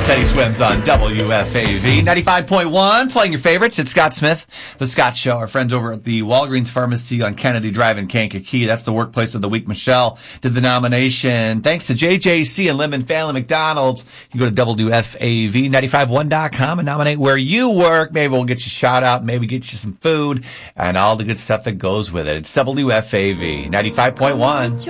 Teddy Swims on WFAV 95.1, playing your favorites. It's Scott Smith, The Scott Show. Our friends over at the Walgreens Pharmacy on Kennedy Drive in Kankakee. That's the workplace of the week. Michelle did the nomination. Thanks to JJC and Lemon Family McDonald's. You go to WFAV951.com and nominate where you work. Maybe we'll get you a shout out, maybe get you some food and all the good stuff that goes with it. It's WFAV 95.1.